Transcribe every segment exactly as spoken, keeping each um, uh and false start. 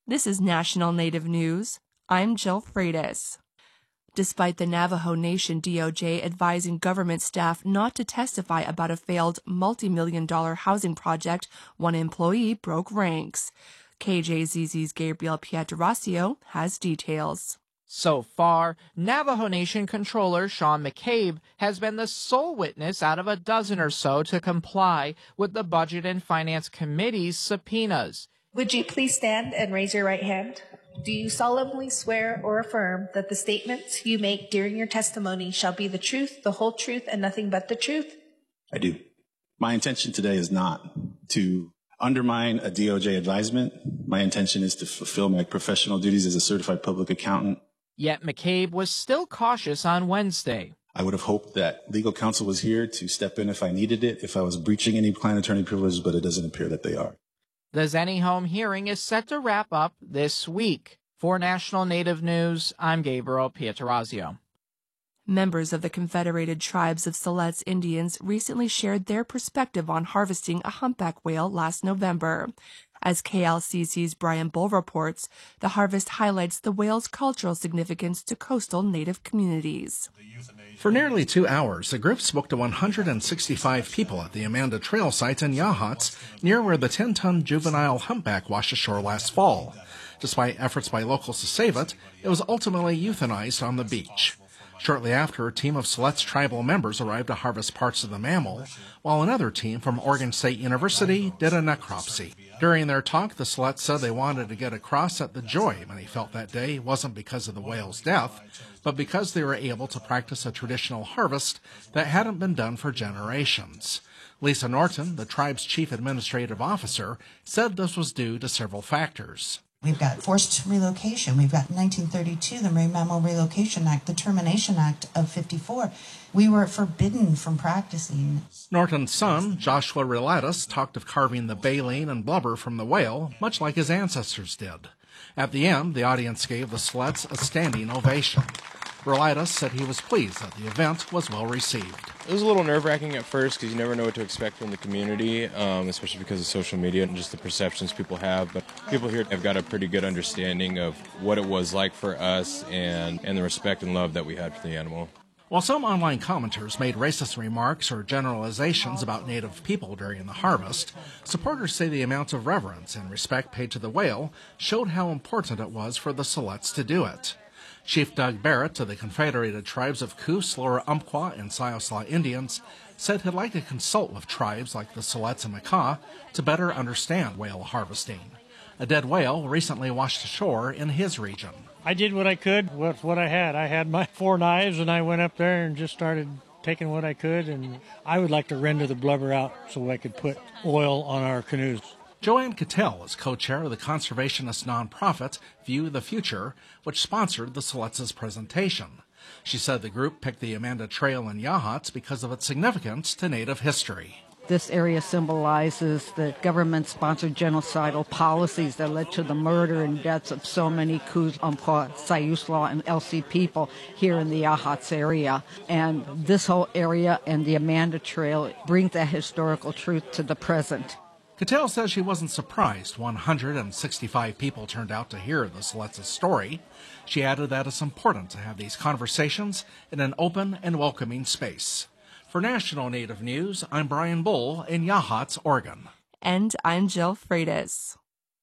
This is National Native News. I'm Jill Freitas. Despite the Navajo Nation D O J advising government staff not to testify about a failed multi-million dollar housing project, one employee broke ranks. K J Z Z's Gabriel Pietrasio has details. So far, Navajo Nation Controller Sean McCabe has been the sole witness out of a dozen or so to comply with the Budget and Finance Committee's subpoenas. Would you please stand and raise your right hand? Do you solemnly swear or affirm that the statements you make during your testimony shall be the truth, the whole truth, and nothing but the truth? I do. My intention today is not to undermine a D O J advisement. My intention is to fulfill my professional duties as a certified public accountant. Yet McCabe was still cautious on Wednesday. I would have hoped that legal counsel was here to step in if I needed it, if I was breaching any client attorney privileges, but it doesn't appear that they are. The Zenny Home hearing is set to wrap up this week. For National Native News, I'm Gabriel Pietrasio. Members of the Confederated Tribes of Siletz Indians recently shared their perspective on harvesting a humpback whale last November. As K L C C's Brian Bull reports, the harvest highlights the whale's cultural significance to coastal Native communities. For nearly two hours, the group spoke to one hundred sixty-five people at the Amanda Trail site in Yachats, near where the ten-ton juvenile humpback washed ashore last fall. Despite efforts by locals to save it, it was ultimately euthanized on the beach. Shortly after, a team of Siletz tribal members arrived to harvest parts of the mammal, while another team from Oregon State University did a necropsy. During their talk, the Siletz said they wanted to get across that the joy many felt that day wasn't because of the whale's death, but because they were able to practice a traditional harvest that hadn't been done for generations. Lisa Norton, the tribe's chief administrative officer, said this was due to several factors. We've got forced relocation. We've got nineteen thirty-two, the Marine Mammal Relocation Act, the Termination Act of fifty-four. We were forbidden from practicing. Norton's son, Joshua Relatus, talked of carving the baleen and blubber from the whale, much like his ancestors did. At the end, the audience gave the Siletz a standing ovation. Relatus said he was pleased that the event was well received. It was a little nerve-wracking at first because you never know what to expect from the community, um, especially because of social media and just the perceptions people have. But people here have got a pretty good understanding of what it was like for us and, and the respect and love that we had for the animal. While some online commenters made racist remarks or generalizations about Native people during the harvest, supporters say the amount of reverence and respect paid to the whale showed how important it was for the Siletz to do it. Chief Doug Barrett of the Confederated Tribes of Coos, Lower Umpqua, and Siuslaw Indians said he'd like to consult with tribes like the Siletz and Makah to better understand whale harvesting. A dead whale recently washed ashore in his region. I did what I could with what I had. I had my four knives, and I went up there and just started taking what I could, and I would like to render the blubber out so I could put oil on our canoes. Joanne Cattell is co-chair of the conservationist nonprofit View the Future, which sponsored the Siletz's presentation. She said the group picked the Amanda Trail in Yachats because of its significance to Native history. This area symbolizes the government-sponsored genocidal policies that led to the murder and deaths of so many Coos, Umpqua, Siuslaw, and L C people here in the Yachats area. And this whole area and the Amanda Trail brings that historical truth to the present. Cattell says she wasn't surprised one hundred sixty-five people turned out to hear the Siletz's story. She added that it's important to have these conversations in an open and welcoming space. For National Native News, I'm Brian Bull in Yachats, Oregon. And I'm Jill Freitas.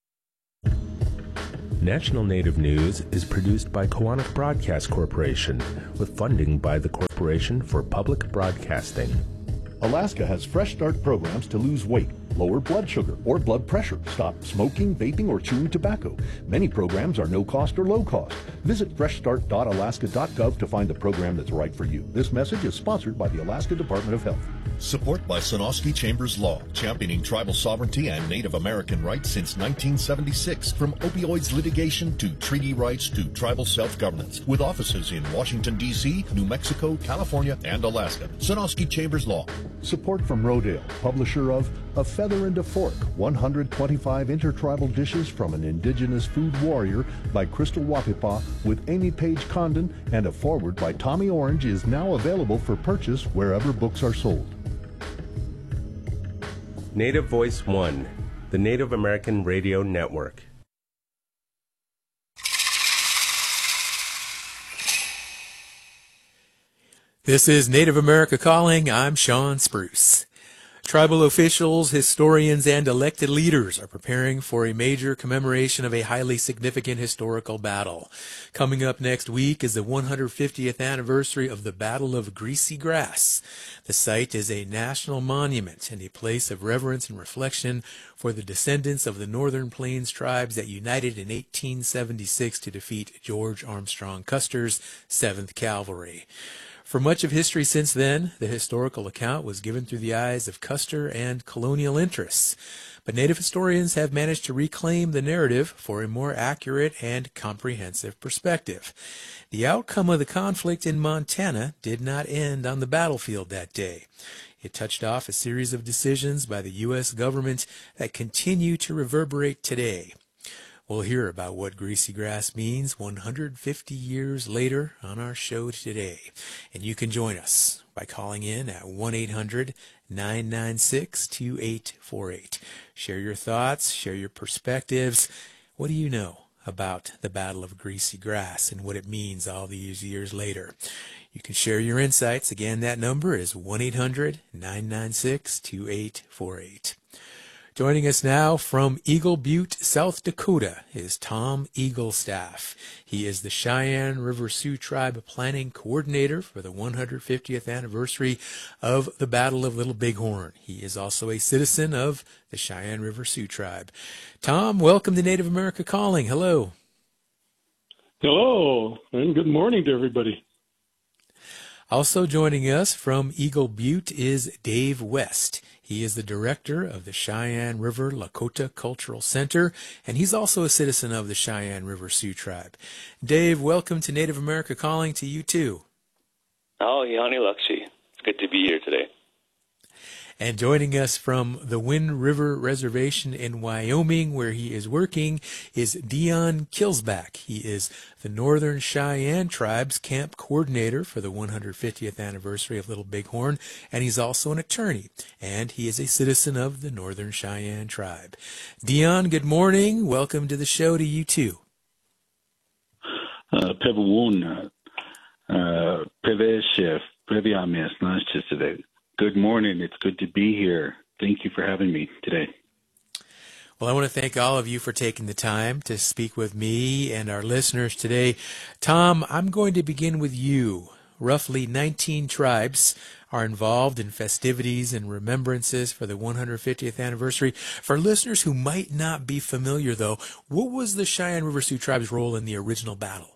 National Native News is produced by Koahnic Broadcast Corporation with funding by the Corporation for Public Broadcasting. Alaska has Fresh Start programs to lose weight, lower blood sugar or blood pressure, stop smoking, vaping, or chewing tobacco. Many programs are no cost or low cost. Visit fresh start dot alaska dot gov to find the program that's right for you. This message is sponsored by the Alaska Department of Health. Support by Sonosky Chambers Law, championing tribal sovereignty and Native American rights since nineteen seventy-six. From opioids litigation to treaty rights to tribal self-governance. With offices in Washington, D C, New Mexico, California, and Alaska. Sonosky Chambers Law. Support from Rodale, publisher of A Feather and a Fork, one hundred twenty-five intertribal dishes from an indigenous food warrior by Crystal Wapipa with Amy Page Condon, and a foreword by Tommy Orange is now available for purchase wherever books are sold. Native Voice One, the Native American Radio Network. This is Native America Calling. I'm Sean Spruce. Tribal officials, historians, and elected leaders are preparing for a major commemoration of a highly significant historical battle. Coming up next week is the one hundred fiftieth anniversary of the Battle of Greasy Grass. The site is a national monument and a place of reverence and reflection for the descendants of the Northern Plains tribes that united in eighteen seventy-six to defeat George Armstrong Custer's seventh Cavalry. For much of history since then, the historical account was given through the eyes of Custer and colonial interests. But Native historians have managed to reclaim the narrative for a more accurate and comprehensive perspective. The outcome of the conflict in Montana did not end on the battlefield that day. It touched off a series of decisions by the U S government that continue to reverberate today. We'll hear about what Greasy Grass means one hundred fifty years later on our show today. And you can join us by calling in at one eight hundred nine nine six two eight four eight. Share your thoughts, share your perspectives. What do you know about the Battle of Greasy Grass and what it means all these years later? You can share your insights. Again, that number is one eight hundred nine nine six two eight four eight. Joining us now from Eagle Butte, South Dakota, is Tom Eaglestaff. He is the Cheyenne River Sioux Tribe Planning Coordinator for the one hundred fiftieth anniversary of the Battle of Little Bighorn. He is also a citizen of the Cheyenne River Sioux Tribe. Tom, welcome to Native America Calling. Hello. Hello, and good morning to everybody. Also joining us from Eagle Butte is Dave West. He is the director of the Cheyenne River Lakota Cultural Center, and he's also a citizen of the Cheyenne River Sioux Tribe. Dave, welcome to Native America Calling to you too. Oh, Yanni Lakshi. It's good to be here today. And joining us from the Wind River Reservation in Wyoming, where he is working, is Dion Kilsback. He is the Northern Cheyenne Tribe's camp coordinator for the one hundred fiftieth anniversary of Little Bighorn, and he's also an attorney, and he is a citizen of the Northern Cheyenne Tribe. Dion, good morning. Welcome to the show to you too. Pevawun, Preveshef, Previames, Nashchisive. Good morning. It's good to be here. Thank you for having me today. Well, I want to thank all of you for taking the time to speak with me and our listeners today. Tom, I'm going to begin with you. Roughly nineteen tribes are involved in festivities and remembrances for the one hundred fiftieth anniversary. For listeners who might not be familiar, though, what was the Cheyenne River Sioux Tribe's role in the original battle?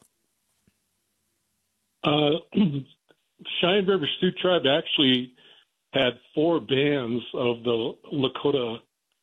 Uh, Cheyenne River Sioux Tribe actually had four bands of the Lakota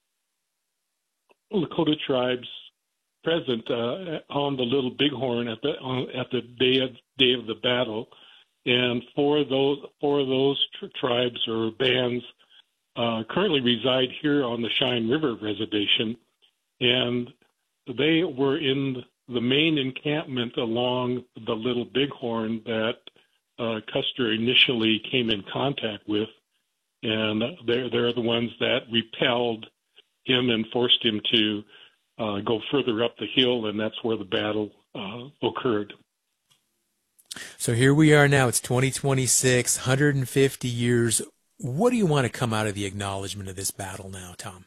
Lakota tribes present uh, on the Little Bighorn at the on, at the day of day of the battle, and four of those four of those tr- tribes or bands uh, currently reside here on the Cheyenne River Reservation, and they were in the main encampment along the Little Bighorn that uh, Custer initially came in contact with. And they're, they're the ones that repelled him and forced him to uh, go further up the hill, and that's where the battle uh, occurred. So here we are now. It's twenty twenty-six, one hundred fifty years. What do you want to come out of the acknowledgement of this battle now, Tom?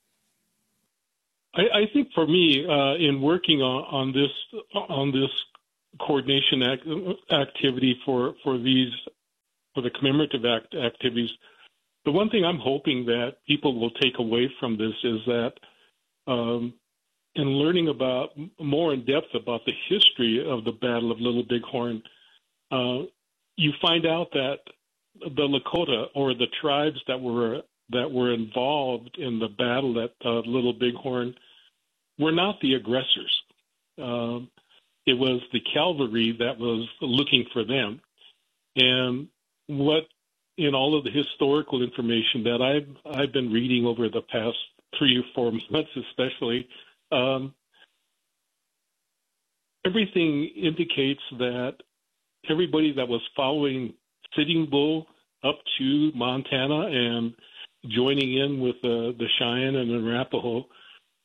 I, I think for me, uh, in working on, on this on this coordination act, activity for, for these for the commemorative act, activities. The one thing I'm hoping that people will take away from this is that um, in learning about more in depth about the history of the Battle of Little Bighorn, uh, you find out that the Lakota or the tribes that were that were involved in the battle at uh, Little Bighorn were not the aggressors. Um, it was the cavalry that was looking for them, and what in all of the historical information that I've I've been reading over the past three or four months, especially, um, everything indicates that everybody that was following Sitting Bull up to Montana and joining in with uh, the Cheyenne and the Arapaho,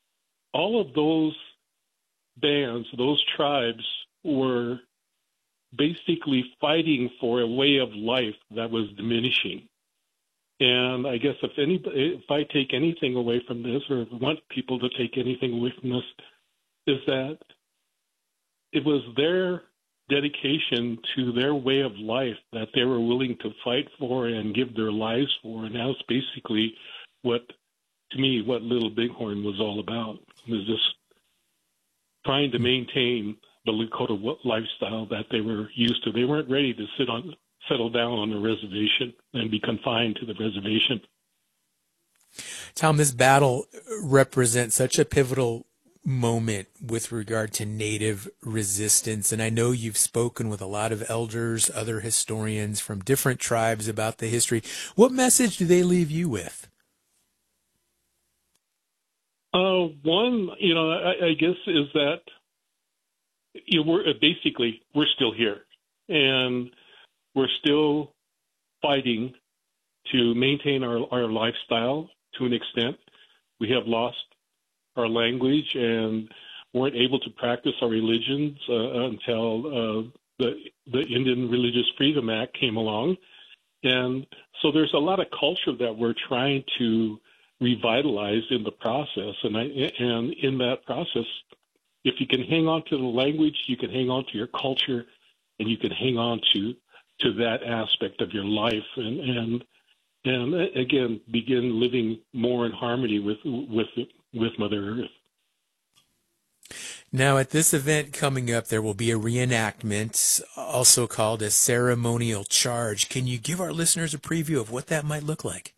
all of those bands, those tribes were basically fighting for a way of life that was diminishing. And I guess if any, if I take anything away from this, or want people to take anything away from this, is that it was their dedication to their way of life that they were willing to fight for and give their lives for. And that's basically what, to me, what Little Bighorn was all about. It was just trying to maintain the Lakota lifestyle that they were used to. They weren't ready to sit on, settle down on the reservation and be confined to the reservation. Tom, this battle represents such a pivotal moment with regard to Native resistance, and I know you've spoken with a lot of elders, other historians from different tribes about the history. What message do they leave you with? Uh, one, you know, I, I guess is that you know, we're basically we're still here, and we're still fighting to maintain our, our lifestyle to an extent. We have lost our language and weren't able to practice our religions uh, until uh, the the Indian Religious Freedom Act came along, and so there's a lot of culture that we're trying to revitalize in the process. And I, and in that process, if you can hang on to the language, you can hang on to your culture, and you can hang on to to that aspect of your life, and and and again begin living more in harmony with with with Mother Earth. Now, at this event coming up, there will be a reenactment, also called a ceremonial charge. Can you give our listeners a preview of what that might look like?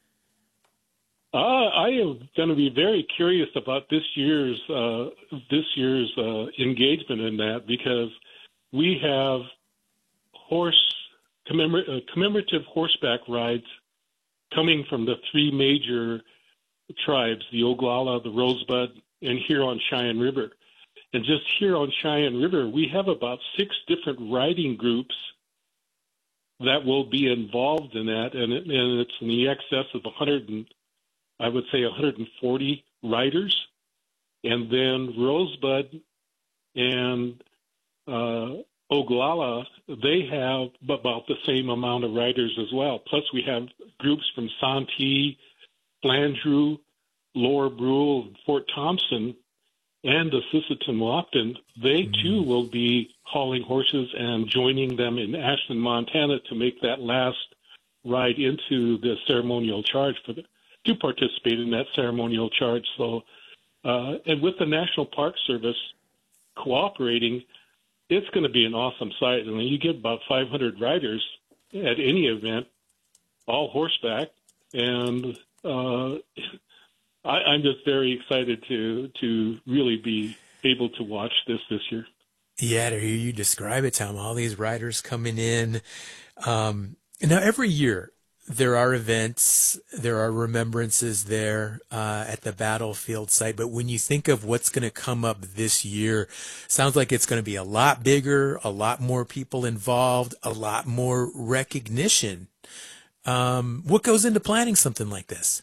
Uh, I am going to be very curious about this year's uh, this year's uh, engagement in that, because we have horse commemor- uh, commemorative horseback rides coming from the three major tribes, the Oglala, the Rosebud, and here on Cheyenne River. And just here on Cheyenne River, we have about six different riding groups that will be involved in that, and, it, and it's in the excess of one hundred, and, I would say, one hundred forty riders. And then Rosebud and uh, Oglala, they have about the same amount of riders as well. Plus, we have groups from Santee, Flandreau, Lower Brule, Fort Thompson, and the Sisseton-Wahpeton. They, too, will be hauling horses and joining them in Ashland, Montana, to make that last ride into the ceremonial charge for the, to participate in that ceremonial charge. So, uh, and with the National Park Service cooperating, it's going to be an awesome sight. I mean, you get about five hundred riders at any event, all horseback, and uh, I, I'm just very excited to to really be able to watch this this year. Yeah, to hear you describe it, Tom, all these riders coming in. Um, now, every year there are events, there are remembrances there uh, at the battlefield site. But when you think of what's going to come up this year, sounds like it's going to be a lot bigger, a lot more people involved, a lot more recognition. Um, what goes into planning something like this?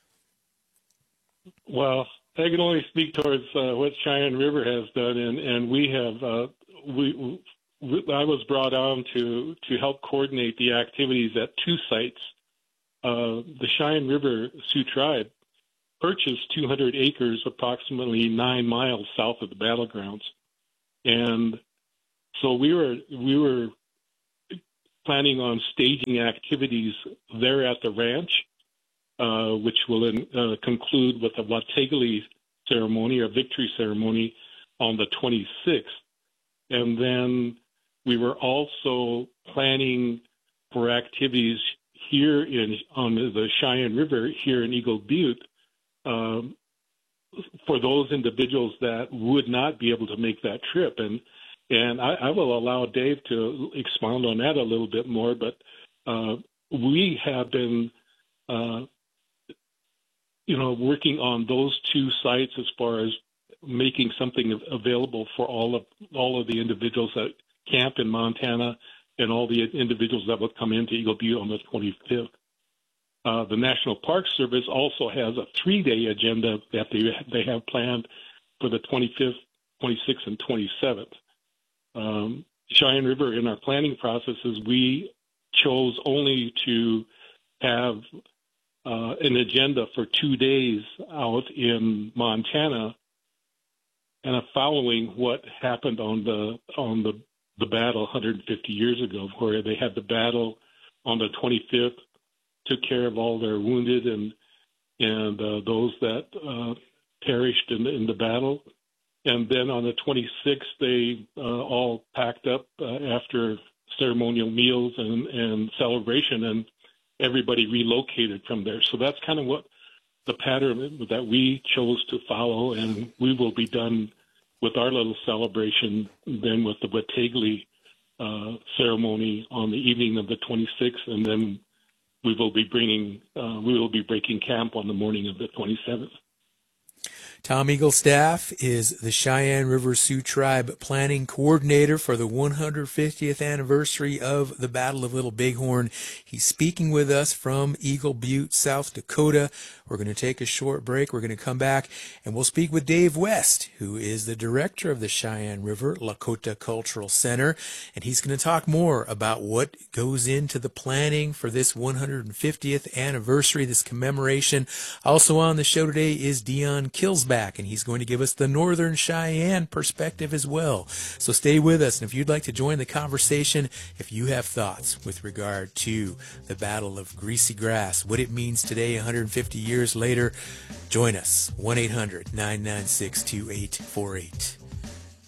Well, I can only speak towards uh, what Cheyenne River has done, and, and we have. Uh, we, we, I was brought on to to help coordinate the activities at two sites. Uh, the Cheyenne River Sioux Tribe purchased two hundred acres, approximately nine miles south of the battlegrounds, and so we were we were planning on staging activities there at the ranch. Uh, which will uh, conclude with a Watagali ceremony, or victory ceremony, on the twenty-sixth. And then we were also planning for activities here in on the Cheyenne River, here in Eagle Butte, um, for those individuals that would not be able to make that trip. And and I, I will allow Dave to expound on that a little bit more, but uh, we have been uh, you know, working on those two sites as far as making something available for all of all of the individuals that camp in Montana and all the individuals that will come into Eagle Butte on the twenty-fifth. Uh, the National Park Service also has a three-day agenda that they they have planned for the twenty-fifth, twenty-sixth, and twenty-seventh. Um, Cheyenne River in our planning processes, we chose only to have uh, an agenda for two days out in Montana, and following what happened on the on the the battle one hundred fifty years ago, where they had the battle on the twenty-fifth, took care of all their wounded and and uh, those that uh, perished in the, in the battle. And then on the twenty-sixth, they uh, all packed up uh, after ceremonial meals and, and celebration, and everybody relocated from there. So that's kind of what the pattern that we chose to follow, and we will be done with our little celebration then with the Wetaigli uh, ceremony on the evening of the twenty-sixth, and then we will be bringing uh, we will be breaking camp on the morning of the twenty-seventh. Tom Eaglestaff is the Cheyenne River Sioux Tribe Planning Coordinator for the one hundred fiftieth anniversary of the Battle of Little Bighorn. He's speaking with us from Eagle Butte, South Dakota. We're going to take a short break. We're going to come back, and we'll speak with Dave West, who is the director of the Cheyenne River Lakota Cultural Center, and he's going to talk more about what goes into the planning for this one hundred fiftieth anniversary, this commemoration. Also on the show today is Dion Kilsback, and he's going to give us the Northern Cheyenne perspective as well. So stay with us, and if you'd like to join the conversation, if you have thoughts with regard to the Battle of Greasy Grass, what it means today, one hundred fifty years later, join us. one eight hundred nine nine six two eight four eight.